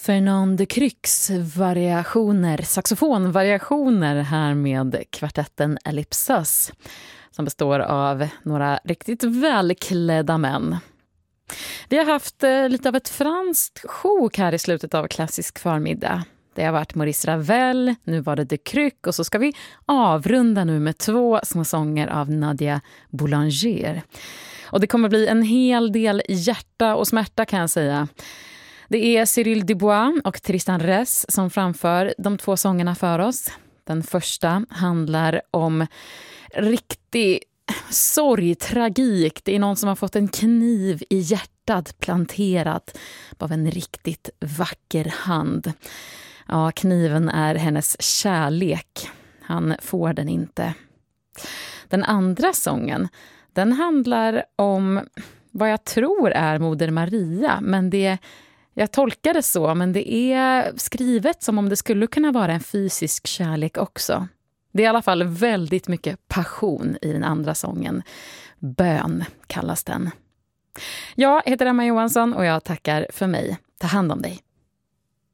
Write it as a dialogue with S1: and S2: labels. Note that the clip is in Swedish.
S1: Fernand de Kryks saxofonvariationer här med kvartetten Ellipsos som består av några riktigt välklädda män. Vi har haft lite av ett franskt sjok här i slutet av klassisk förmiddag. Det har varit Maurice Ravel, nu var det de Kryk och så ska vi avrunda nu med 2 små sånger av Nadia Boulanger. Och det kommer bli en hel del hjärta och smärta kan jag säga. Det är Cyril Dubois och Tristan Ress som framför de 2 sångerna för oss. Den första handlar om riktig sorg, tragik. Det är någon som har fått en kniv i hjärtat planterad av en riktigt vacker hand. Ja, kniven är hennes kärlek. Han får den inte. Den andra sången, den handlar om vad jag tror är Moder Maria. Men jag tolkar det så, men det är skrivet som om det skulle kunna vara en fysisk kärlek också. Det är i alla fall väldigt mycket passion i den andra sången. Bön kallas den. Jag heter Emma Johansson och jag tackar för mig. Ta hand om dig.